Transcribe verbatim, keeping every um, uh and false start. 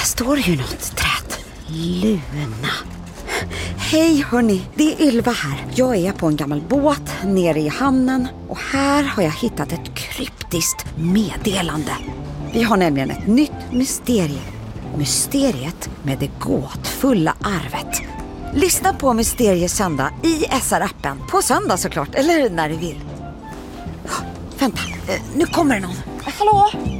står ju något träd. Luna. Hej hörni, det är Ylva här. Jag är på en gammal båt nere i hamnen och här har jag hittat ett kryptiskt meddelande. Vi har nämligen ett nytt mysterium. Mysteriet med det gåtfulla arvet. Lyssna på Mysteriesöndag i S R-appen. På söndag såklart, eller när du vill. Oh, vänta, nu kommer det någon. Hallå?